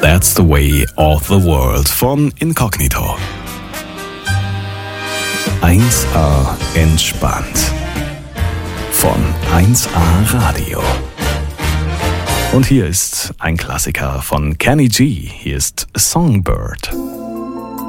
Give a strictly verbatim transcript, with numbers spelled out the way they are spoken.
That's the Way of the World von Incognito. eins A entspannt von eins A Radio. Und hier ist ein Klassiker von Kenny G. Hier ist Songbird.